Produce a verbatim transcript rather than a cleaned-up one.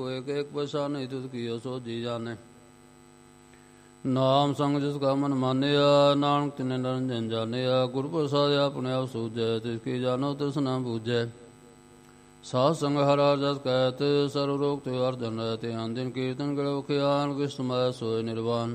एक एक पैसा नहीं तुझ कियो सो जी जाने। नाम संग जिसका मन मानिया नानक तिने निरंजन जानिया। गुरु प्रसाद अपने आप सूझे तिसकी जानो तिस न बूझे। साध संग हर हर जस कहत सर्व रोग त्योहार धन रहते। दिन कीर्तन गढ़ खियान कृष्ण सोय निर्वाण।